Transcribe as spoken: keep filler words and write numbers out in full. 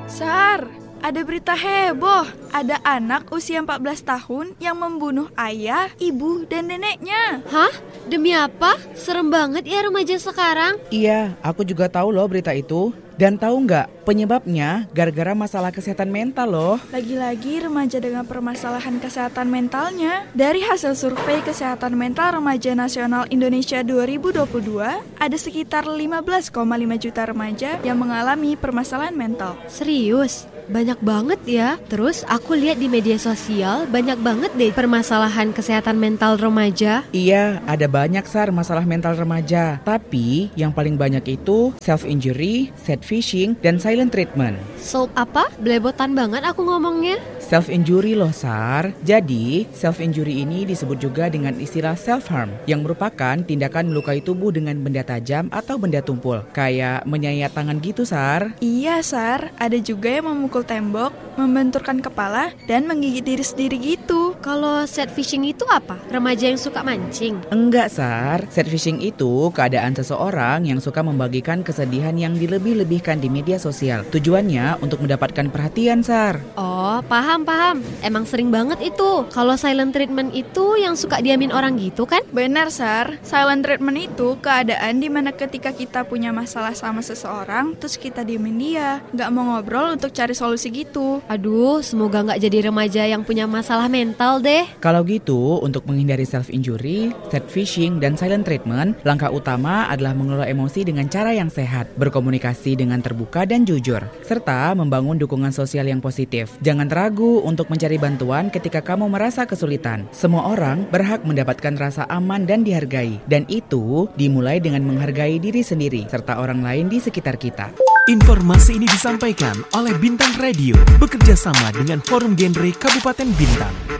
Sar, ada berita heboh. Ada anak usia empat belas tahun yang membunuh ayah, ibu, dan neneknya. Hah? Demi apa? Serem banget ya remaja sekarang. Iya, aku juga tahu loh berita itu. Dan tahu nggak, penyebabnya gara-gara masalah kesehatan mental loh. Lagi-lagi remaja dengan permasalahan kesehatan mentalnya. Dari hasil survei kesehatan mental remaja nasional Indonesia dua ribu dua puluh dua, ada sekitar lima belas koma lima juta remaja yang mengalami permasalahan mental. Serius? Banyak banget ya. Terus aku lihat di media sosial banyak banget deh permasalahan kesehatan mental remaja. Iya, ada banyak Sar masalah mental remaja. Tapi yang paling banyak itu self-injury, sad fishing, dan silent treatment. So apa? Belebotan banget aku ngomongnya. Self-injury loh Sar. Jadi, self-injury ini disebut juga dengan istilah self-harm, yang merupakan tindakan melukai tubuh dengan benda tajam atau benda tumpul. Kayak menyayat tangan gitu Sar. Iya Sar, ada juga yang memukul tembok, membenturkan kepala, dan menggigit diri sendiri gitu. Kalau sad fishing itu apa? Remaja yang suka mancing? Enggak Sar, sad fishing itu keadaan seseorang yang suka membagikan kesedihan yang dilebih-lebihkan di media sosial. Tujuannya untuk mendapatkan perhatian Sar. Oh, paham-paham. Emang sering banget itu. Kalau silent treatment itu yang suka diamin orang gitu kan? Benar Sar, silent treatment itu keadaan dimana ketika kita punya masalah sama seseorang, terus kita diemin dia, gak mau ngobrol untuk cari solusi gitu. Aduh, semoga gak jadi remaja yang punya masalah mental deh. Kalau gitu, untuk menghindari self-injury, sad fishing, dan silent treatment, langkah utama adalah mengelola emosi dengan cara yang sehat, berkomunikasi dengan terbuka dan jujur, serta membangun dukungan sosial yang positif. Jangan ragu untuk mencari bantuan ketika kamu merasa kesulitan. Semua orang berhak mendapatkan rasa aman dan dihargai, dan itu dimulai dengan menghargai diri sendiri, serta orang lain di sekitar kita. Informasi ini disampaikan oleh Bintang Radio bekerja sama dengan Forum Genre Kabupaten Bintang.